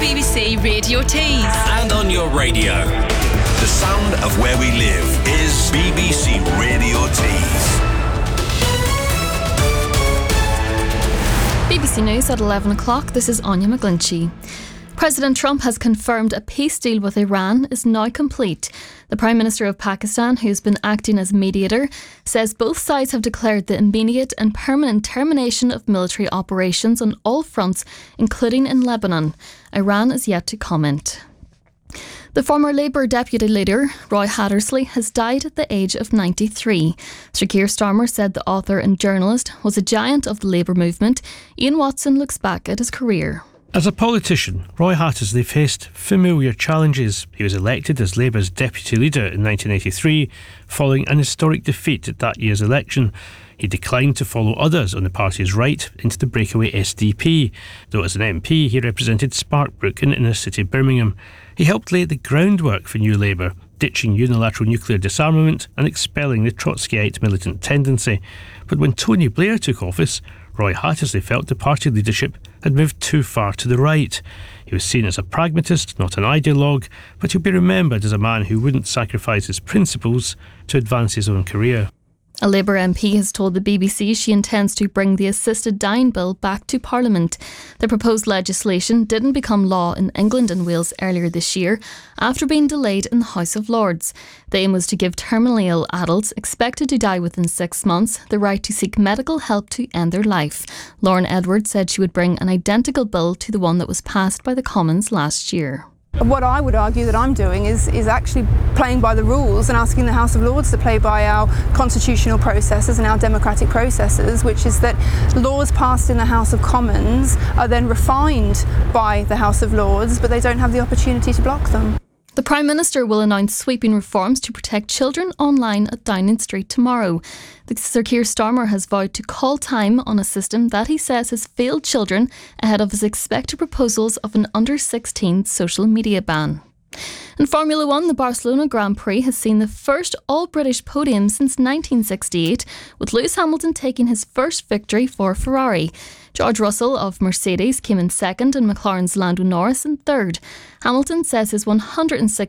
BBC Radio Tees. And on your radio. The sound of where we live is BBC Radio Tees. BBC News at 11 o'clock. This is Anya McGlinchey. President Trump has confirmed a peace deal with Iran is now complete. The Prime Minister of Pakistan, who's been acting as mediator, says both sides have declared the immediate and permanent termination of military operations on all fronts, including in Lebanon. Iran is yet to comment. The former Labour deputy leader, Roy Hattersley, has died at the age of 93. Sir Keir Starmer said the author and journalist was a giant of the Labour movement. Ian Watson looks back at his career. As a politician, Roy Hattersley faced familiar challenges. He was elected as Labour's deputy leader in 1983, following an historic defeat at that year's election. He declined to follow others on the party's right into the breakaway SDP, though as an MP he represented Sparkbrook in inner-city Birmingham. He helped lay the groundwork for New Labour, ditching unilateral nuclear disarmament and expelling the Trotskyite militant tendency. But when Tony Blair took office, Roy Hattersley felt the party leadership had moved too far to the right. He was seen as a pragmatist, not an ideologue, but he'll be remembered as a man who wouldn't sacrifice his principles to advance his own career. A Labour MP has told the BBC she intends to bring the assisted dying bill back to Parliament. The proposed legislation didn't become law in England and Wales earlier this year after being delayed in the House of Lords. The aim was to give terminally ill adults expected to die within 6 months the right to seek medical help to end their life. Lauren Edwards said she would bring an identical bill to the one that was passed by the Commons last year. What I would argue that I'm doing is actually playing by the rules and asking the House of Lords to play by our constitutional processes and our democratic processes, which is that laws passed in the House of Commons are then refined by the House of Lords, but they don't have the opportunity to block them. The Prime Minister will announce sweeping reforms to protect children online at Downing Street tomorrow. Sir Keir Starmer has vowed to call time on a system that he says has failed children ahead of his expected proposals of an under-16 social media ban. In Formula 1, the Barcelona Grand Prix has seen the first all-British podium since 1968, with Lewis Hamilton taking his first victory for Ferrari. George Russell of Mercedes came in second and McLaren's Lando Norris in third. Hamilton says his 106